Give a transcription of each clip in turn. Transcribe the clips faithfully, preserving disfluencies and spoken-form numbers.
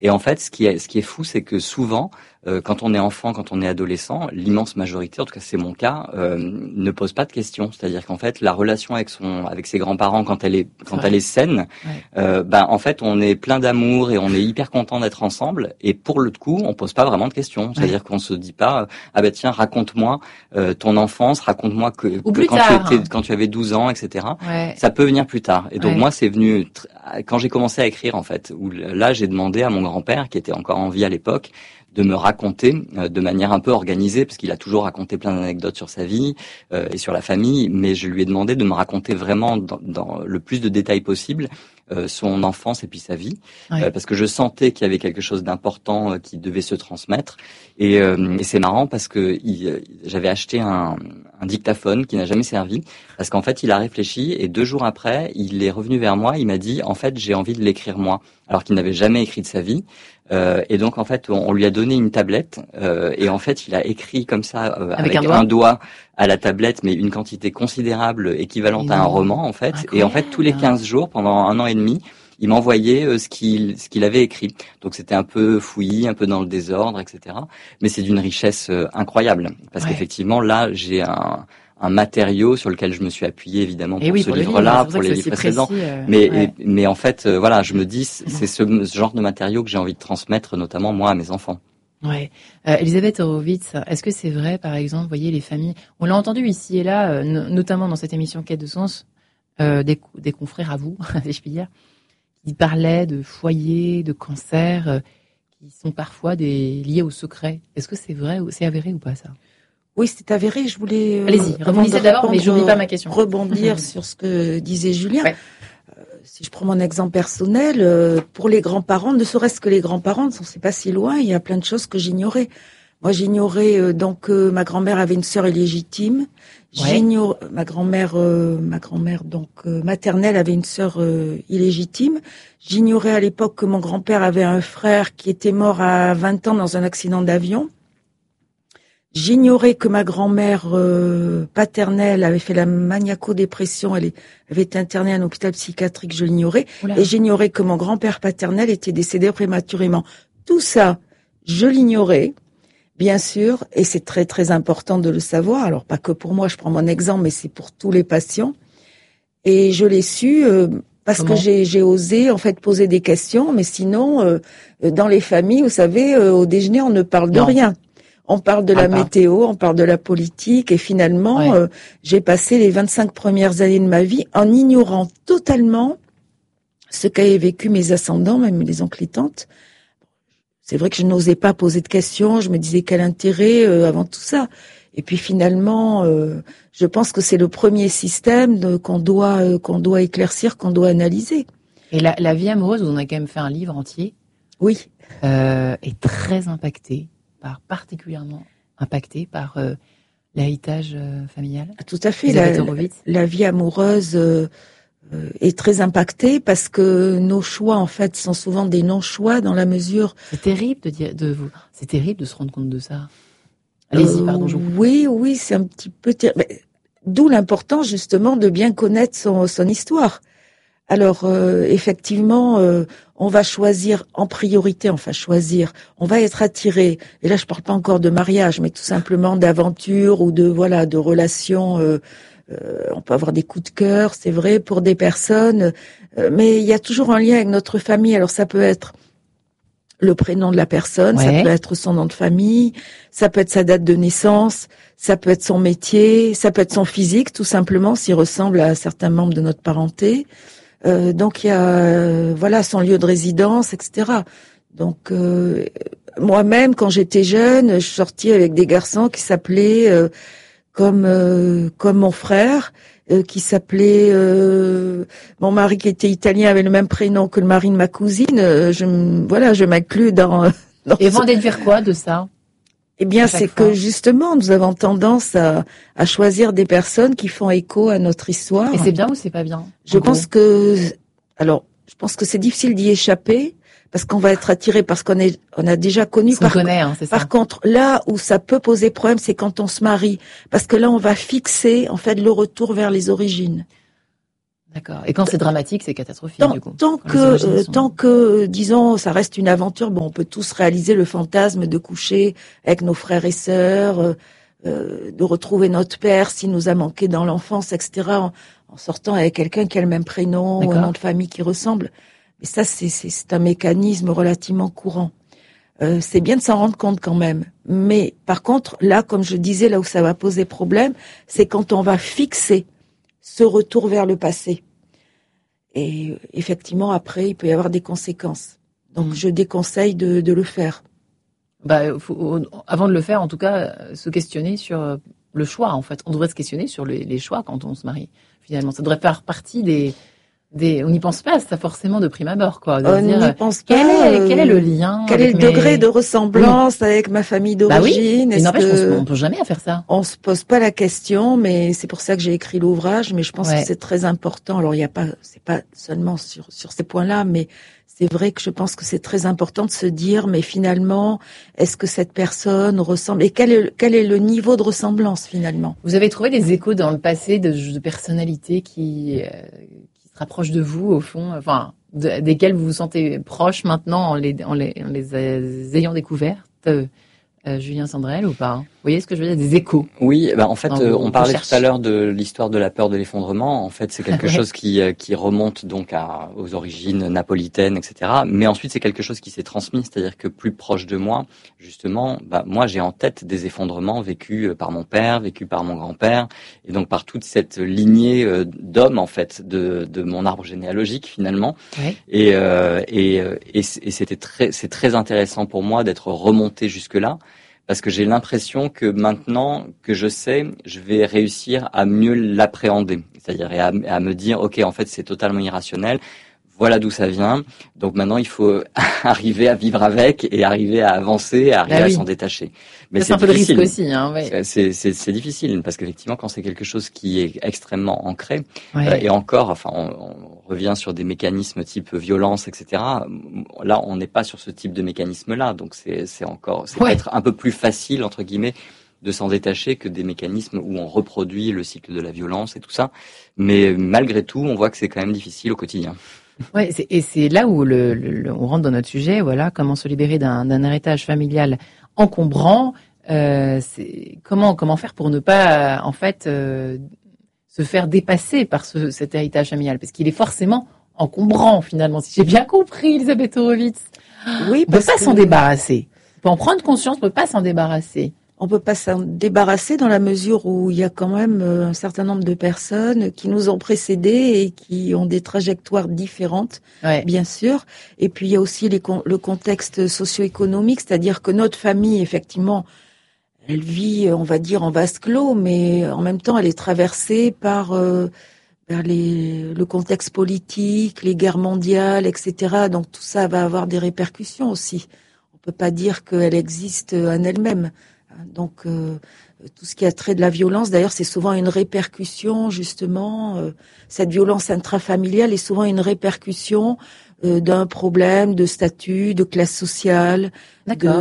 Et en fait, ce qui est, ce qui est fou, c'est que souvent, euh, quand on est enfant, quand on est adolescent, l'immense majorité, en tout cas c'est mon cas, euh, ne pose pas de questions. C'est-à-dire qu'en fait, la relation avec son, avec ses grands-parents, quand elle est, quand c'est elle est saine, ouais. euh, ben en fait, on est plein d'amour et on est hyper content d'être ensemble. Et pour le coup, on pose pas vraiment de questions. C'est-à-dire ouais. qu'on se dit pas, ah ben tiens, raconte-moi euh, ton enfance, raconte-moi que, que quand tard, tu étais, hein. quand tu avais douze ans, et cetera. Ouais. Ça peut venir plus tard. Et donc ouais. moi, c'est venu quand j'ai commencé à écrire en fait. Où là, j'ai demandé à mon grand-père, qui était encore en vie à l'époque, de me raconter euh, de manière un peu organisée, parce qu'il a toujours raconté plein d'anecdotes sur sa vie euh, et sur la famille, mais je lui ai demandé de me raconter vraiment dans, dans le plus de détails possible euh, son enfance et puis sa vie, ouais. euh, parce que je sentais qu'il y avait quelque chose d'important euh, qui devait se transmettre. Et, euh, et c'est marrant parce que il, j'avais acheté un, un dictaphone qui n'a jamais servi, parce qu'en fait il a réfléchi et deux jours après il est revenu vers moi, il m'a dit en fait j'ai envie de l'écrire moi, alors qu'il n'avait jamais écrit de sa vie. Euh, et donc en fait on, on lui a donné une tablette euh, et en fait il a écrit comme ça euh, avec, avec un, doigt. un doigt à la tablette, mais une quantité considérable équivalente et à un roman en fait. Incroyable. Et en fait tous les quinze jours pendant un an et demi il m'envoyait euh, ce qu'il ce qu'il avait écrit. Donc c'était un peu fouillis, un peu dans le désordre, et cetera. Mais c'est d'une richesse euh, incroyable parce ouais. qu'effectivement là j'ai un un matériau sur lequel je me suis appuyé évidemment pour oui, ce pour livre-là, pour pour les livres précédents. Précis, euh, mais ouais. et, mais en fait, euh, voilà, je me dis c'est ce, ce genre de matériau que j'ai envie de transmettre, notamment moi à mes enfants. Ouais. Euh, Elisabeth Horowitz, est-ce que c'est vrai, par exemple, vous voyez les familles, on l'a entendu ici et là, euh, notamment dans cette émission Quête de sens, euh, des, des confrères à vous, si je puis dire, qui parlaient de foyers, de cancers, euh, qui sont parfois des liés au secret. Est-ce que c'est vrai ou c'est avéré ou pas ça? Oui, c'est avéré. Je voulais. Euh, Allez-y, rebondissez d'abord, mais j'oublie pas ma question. Rebondir sur ce que disait Julien. Ouais. Euh, si je prends mon exemple personnel, euh, pour les grands-parents, ne serait-ce que les grands-parents, on sait pas si loin, il y a plein de choses que j'ignorais. Moi, j'ignorais euh, donc euh, ma grand-mère avait une sœur illégitime. Ouais. J'ignore ma grand-mère, euh, ma grand-mère donc euh, maternelle avait une sœur euh, illégitime. J'ignorais à l'époque que mon grand-père avait un frère qui était mort à vingt ans dans un accident d'avion. J'ignorais que ma grand-mère euh, paternelle avait fait la maniaco-dépression, elle, est, elle avait été internée à un hôpital psychiatrique, je l'ignorais. Oula. Et j'ignorais que mon grand-père paternel était décédé prématurément. Tout ça, je l'ignorais, bien sûr, et c'est très très important de le savoir. Alors pas que pour moi, je prends mon exemple, mais c'est pour tous les patients. Et je l'ai su euh, parce Comment? que j'ai, j'ai osé en fait poser des questions, mais sinon, euh, dans les familles, vous savez, euh, au déjeuner, on ne parle de non. rien. On parle de la ah, météo, on parle de la politique, et finalement, ouais. euh, j'ai passé les vingt-cinq premières années de ma vie en ignorant totalement ce qu'avaient vécu mes ascendants, même les oncles et tantes. C'est vrai que je n'osais pas poser de questions, je me disais quel intérêt euh, avant tout ça. Et puis finalement, euh, je pense que c'est le premier système de, qu'on doit euh, qu'on doit éclaircir, qu'on doit analyser. Et la, la vie amoureuse, on a quand même fait un livre entier. Oui. Euh, est très impactée. Par, particulièrement impacté par euh, l'héritage euh, familial. Tout à fait. La, la vie amoureuse euh, euh, est très impactée parce que nos choix, en fait, sont souvent des non-choix dans la mesure. C'est terrible de dire, de vous. C'est terrible de se rendre compte de ça. Allez-y, euh, pardon. Je vous... Oui, oui, c'est un petit peu terrible. D'où l'importance justement de bien connaître son, son histoire. Alors euh, effectivement, euh, on va choisir en priorité, enfin choisir, on va être attiré. Et là, je parle pas encore de mariage, mais tout simplement d'aventure ou de voilà de relations. Euh, euh, on peut avoir des coups de cœur, c'est vrai pour des personnes, euh, mais il y a toujours un lien avec notre famille. Alors ça peut être le prénom de la personne, ouais. Ça peut être son nom de famille, ça peut être sa date de naissance, ça peut être son métier, ça peut être son physique, tout simplement, s'il ressemble à certains membres de notre parenté. Euh, donc il y a euh, voilà son lieu de résidence, et cetera. Donc euh, moi-même, quand j'étais jeune, je sortais avec des garçons qui s'appelaient euh, comme euh, comme mon frère, euh, qui s'appelait euh, mon mari qui était italien avait le même prénom que le mari de ma cousine. Euh, je voilà, je m'inclus dans. dans Et vous en déduire quoi de ça? Eh bien, c'est fois. que justement, nous avons tendance à, à choisir des personnes qui font écho à notre histoire. Et c'est bien ou c'est pas bien? Je pense gros. que, alors, je pense que c'est difficile d'y échapper parce qu'on va être attiré parce qu'on est, on a déjà connu. Par, connaît, hein, c'est par ça. contre, là où ça peut poser problème, c'est quand on se marie, parce que là, on va fixer en fait le retour vers les origines. D'accord. Et quand c'est dramatique, c'est catastrophique, tant, du coup. Tant quand que, euh, sont... tant que, disons, ça reste une aventure, bon, on peut tous réaliser le fantasme de coucher avec nos frères et sœurs, euh, euh, de retrouver notre père s'il nous a manqué dans l'enfance, et cetera, en, en sortant avec quelqu'un qui a le même prénom, ou un nom de famille qui ressemble. Mais ça, c'est, c'est, c'est un mécanisme relativement courant. Euh, c'est bien de s'en rendre compte quand même. Mais par contre, là, comme je disais, là où ça va poser problème, c'est quand on va fixer ce retour vers le passé. Et effectivement, après, il peut y avoir des conséquences. Donc, mmh. je déconseille de, de le faire. Bah, faut, avant de le faire, en tout cas, se questionner sur le choix, en fait. On devrait se questionner sur les, les choix quand on se marie, finalement. Ça devrait faire partie des... Des, on n'y pense pas, ça forcément de prime abord, quoi. De on dire, n'y pense pas. Quel est, quel est le lien Quel est le mes... degré de ressemblance oui. avec ma famille d'origine? Bah oui. N'empêche qu'on se, on peut jamais à faire ça. On se pose pas la question, mais c'est pour ça que j'ai écrit l'ouvrage. Mais je pense ouais. que c'est très important. Alors il y a pas, c'est pas seulement sur sur ces points-là, mais c'est vrai que je pense que c'est très important de se dire, mais finalement, est-ce que cette personne ressemble et quel est quel est le niveau de ressemblance finalement? Vous avez trouvé des échos dans le passé de, de personnalités qui euh, rapproche de vous, au fond, enfin, de, desquels vous vous sentez proche maintenant en les, en les, en les euh, ayant découvertes, euh, euh, Julien Sandrel, ou pas? Vous voyez ce que je veux dire? Des échos. Oui, ben en fait, euh, on parlait tout à l'heure de l'histoire de la peur de l'effondrement. En fait, c'est quelque ouais. chose qui qui remonte donc à, aux origines napolitaines, et cetera. Mais ensuite, c'est quelque chose qui s'est transmis, c'est-à-dire que plus proche de moi, justement, bah, moi, j'ai en tête des effondrements vécus par mon père, vécus par mon grand-père, et donc par toute cette lignée euh, d'hommes, en fait, de de mon arbre généalogique finalement. Ouais. Et euh, et et, et c'était très, c'est très intéressant pour moi d'être remonté jusque-là. Parce que j'ai l'impression que maintenant que je sais, je vais réussir à mieux l'appréhender. C'est-à-dire à, à me dire, ok, en fait, c'est totalement irrationnel. Voilà d'où ça vient. Donc maintenant, il faut arriver à vivre avec et arriver à avancer, à arriver bah oui. à s'en détacher. Mais c'est, c'est un peu difficile. Le risque aussi, hein, ouais. c'est, c'est, c'est, c'est difficile parce qu'effectivement, quand c'est quelque chose qui est extrêmement ancré, ouais. euh, et encore, enfin, on, on revient sur des mécanismes type violence, et cetera. Là, on n'est pas sur ce type de mécanisme-là, donc c'est, c'est encore, c'est ouais. peut-être un peu plus facile entre guillemets de s'en détacher que des mécanismes où on reproduit le cycle de la violence et tout ça. Mais malgré tout, on voit que c'est quand même difficile au quotidien. Ouais, c'est, et c'est là où le, le, on rentre dans notre sujet, voilà, comment se libérer d'un, d'un héritage familial encombrant. Euh, c'est comment comment faire pour ne pas, euh, en fait, euh, se faire dépasser par ce, cet héritage familial, parce qu'il est forcément encombrant finalement. Si j'ai bien compris, Elisabeth Horowitz, oui, on peut pas que... s'en débarrasser. On peut en prendre conscience, on peut pas s'en débarrasser. On peut pas s'en débarrasser dans la mesure où il y a quand même un certain nombre de personnes qui nous ont précédés et qui ont des trajectoires différentes, ouais. bien sûr. Et puis il y a aussi les, le contexte socio-économique, c'est-à-dire que notre famille, effectivement, elle vit, on va dire, en vase clos, mais en même temps, elle est traversée par euh, par les, le contexte politique, les guerres mondiales, et cetera. Donc tout ça va avoir des répercussions aussi. On peut pas dire qu'elle existe en elle-même. Donc, euh, tout ce qui a trait de la violence, d'ailleurs, c'est souvent une répercussion, justement. Euh, cette violence intrafamiliale est souvent une répercussion euh, d'un problème de statut, de classe sociale, D'accord.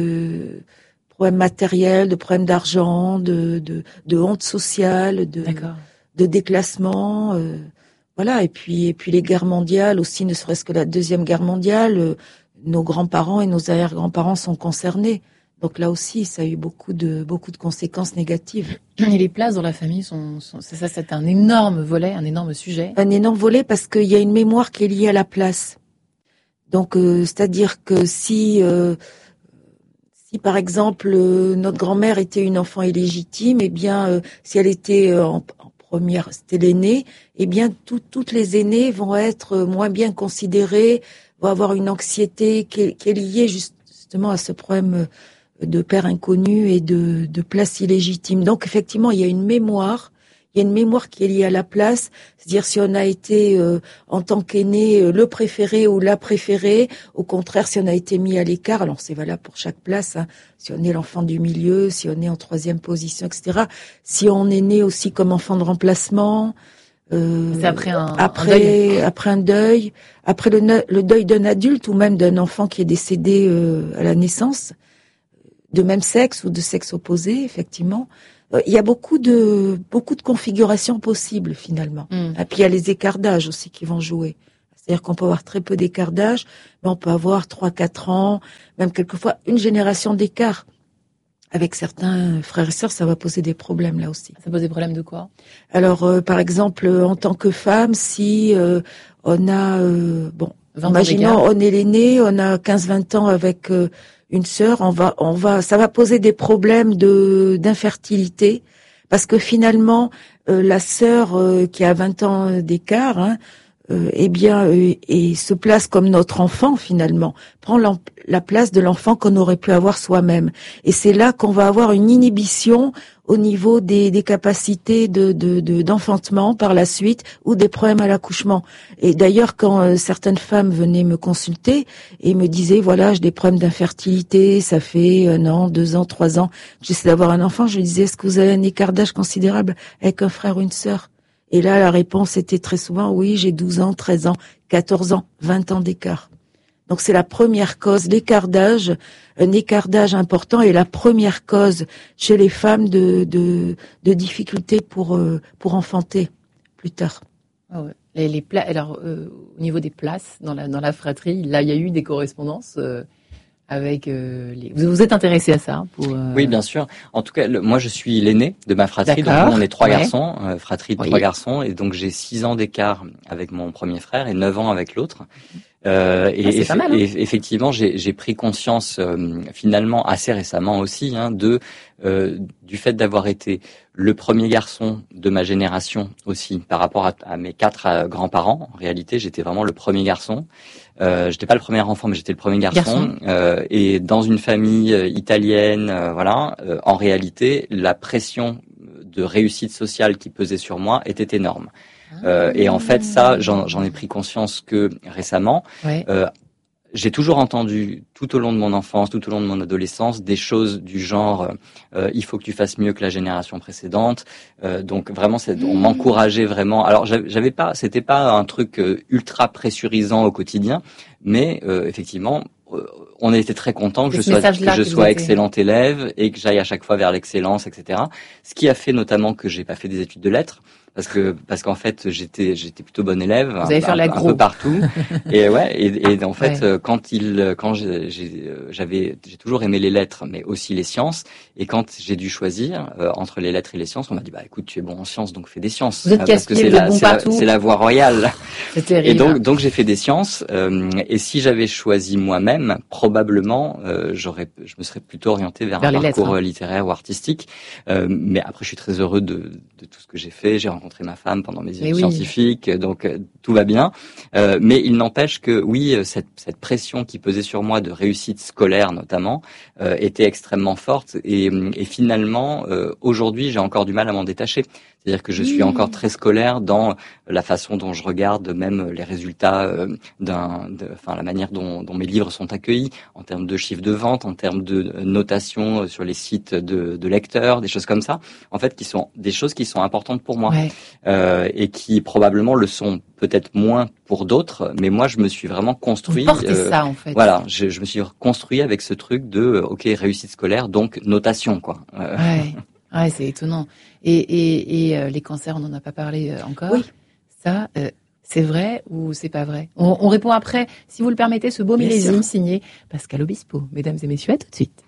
de problèmes matériels, de problèmes d'argent, de, de, de honte sociale, de, de déclassement. Euh, voilà. Et puis, et puis les guerres mondiales aussi, ne serait-ce que la deuxième guerre mondiale, euh, nos grands-parents et nos arrière-grands-parents sont concernés. Donc là aussi, ça a eu beaucoup de beaucoup de conséquences négatives. Et les places dans la famille sont, sont c'est ça, c'est un énorme volet, un énorme sujet. Un énorme volet parce qu'il y a une mémoire qui est liée à la place. Donc, euh, c'est-à-dire que si euh, si par exemple euh, notre grand-mère était une enfant illégitime, eh bien, euh, si elle était euh, en, en première, c'était l'aînée, eh bien, tout, toutes les aînées vont être moins bien considérées, vont avoir une anxiété qui est, qui est liée justement à ce problème de père inconnu et de, de place illégitime. Donc effectivement, il y a une mémoire, il y a une mémoire qui est liée à la place, c'est-à-dire si on a été euh, en tant qu'aîné euh, le préféré ou la préférée, au contraire si on a été mis à l'écart, alors c'est valable pour chaque place, hein, si on est l'enfant du milieu, si on est en troisième position, et cetera. Si on est né aussi comme enfant de remplacement, euh, c'est après un, après, un deuil. après un deuil, après le, le deuil d'un adulte ou même d'un enfant qui est décédé euh, à la naissance, de même sexe ou de sexe opposé, effectivement. euh, il y a beaucoup de beaucoup de configurations possibles finalement. Mm. Et puis il y a les écarts d'âge aussi qui vont jouer. C'est-à-dire qu'on peut avoir très peu d'écart d'âge, mais on peut avoir trois, quatre ans, même quelquefois une génération d'écart. Avec certains frères et sœurs, ça va poser des problèmes là aussi. Ça pose des problèmes de quoi? Alors, euh, par exemple, en tant que femme, si euh, on a, euh, bon, imaginons on est l'aîné, on a quinze vingt ans avec euh, une sœur, on va, on va, ça va poser des problèmes de d'infertilité, parce que finalement, euh, la sœur euh, qui a vingt ans d'écart, hein, Euh, eh bien, euh, et se place comme notre enfant finalement, prend la place de l'enfant qu'on aurait pu avoir soi-même. Et c'est là qu'on va avoir une inhibition au niveau des, des capacités de, de, de, d'enfantement par la suite ou des problèmes à l'accouchement. Et d'ailleurs, quand euh, certaines femmes venaient me consulter et me disaient, voilà, j'ai des problèmes d'infertilité, ça fait un an, deux ans, trois ans, j'essaie d'avoir un enfant, je disais, est-ce que vous avez un écart d'âge considérable avec un frère ou une sœur ? Et là, la réponse était très souvent, oui, j'ai douze ans, treize ans, quatorze ans, vingt ans d'écart. Donc c'est la première cause, l'écart d'âge, un écart d'âge important est la première cause chez les femmes de, de, de difficultés pour, euh, pour enfanter plus tard. Ah ouais. Les, les pla- Alors, euh, au niveau des places dans la, dans la fratrie, là, il y a eu des correspondances euh, avec euh, les... Vous vous êtes intéressé à ça pour, euh... Oui, bien sûr. En tout cas, le, moi, je suis l'aîné de ma fratrie. Donc, nous, on est trois ouais. garçons, euh, fratrie de oui. trois garçons. Et donc, j'ai six ans d'écart avec mon premier frère et neuf ans avec l'autre. Euh, et, ah, eff- mal, hein. et effectivement, j'ai, j'ai pris conscience euh, finalement assez récemment aussi hein, de euh, du fait d'avoir été le premier garçon de ma génération aussi par rapport à, à mes quatre euh, grands-parents. En réalité, j'étais vraiment le premier garçon. Euh, j'étais pas le premier enfant, mais j'étais le premier garçon. garçon. Euh, et dans une famille euh, italienne, euh, voilà. Euh, en réalité, la pression de réussite sociale qui pesait sur moi était énorme. Euh, et en fait, ça, j'en, j'en ai pris conscience que récemment. Ouais. Euh, j'ai toujours entendu tout au long de mon enfance, tout au long de mon adolescence, des choses du genre euh, il faut que tu fasses mieux que la génération précédente. Euh, donc vraiment, c'est, on m'encourageait vraiment. Alors j'avais pas, c'était pas un truc euh, ultra pressurisant au quotidien, mais euh, effectivement. Euh, on était très contents que je sois, que je sois excellente élève et que j'aille à chaque fois vers l'excellence, et cetera. Ce qui a fait notamment que j'ai pas fait des études de lettres. Parce que parce qu'en fait j'étais j'étais plutôt bonne élève Vous allez un, faire un, la un peu partout et ouais et, et en fait ouais. quand il quand j'ai, j'ai j'avais j'ai toujours aimé les lettres mais aussi les sciences et quand j'ai dû choisir euh, entre les lettres et les sciences on m'a dit bah écoute tu es bon en sciences donc fais des sciences vous êtes euh, parce que c'est vous la bon c'est, la, c'est la voie royale. C'est terrible. Et donc donc j'ai fait des sciences euh, et si j'avais choisi moi-même probablement euh, j'aurais je me serais plutôt orienté vers, vers un parcours lettres, hein. littéraire ou artistique euh, mais après je suis très heureux de de tout ce que j'ai fait, j'ai rencontré ma femme pendant mes études oui. scientifiques, donc euh, tout va bien. Euh, mais il n'empêche que oui, cette, cette pression qui pesait sur moi de réussite scolaire notamment euh, était extrêmement forte. Et, et finalement, euh, aujourd'hui, j'ai encore du mal à m'en détacher. C'est-à-dire que je suis mmh. encore très scolaire dans la façon dont je regarde même les résultats euh, d'un, de, enfin la manière dont, dont mes livres sont accueillis en termes de chiffres de vente, en termes de notation sur les sites de, de lecteurs, des choses comme ça. En fait, qui sont des choses qui sont importantes pour moi ouais. euh, et qui probablement le sont peut-être moins pour d'autres. Mais moi, je me suis vraiment construit. Vous portez euh, ça en fait. Voilà, je, je me suis construit avec ce truc de ok réussite scolaire, donc notation quoi. Euh, ouais. Ouais, c'est étonnant. Et, et, et euh, les cancers, on n'en a pas parlé euh, encore. Oui. Ça, euh, c'est vrai ou c'est pas vrai? on, on répond après, si vous le permettez, ce beau millésime signé Pascal Obispo. Mesdames et messieurs, à tout de suite.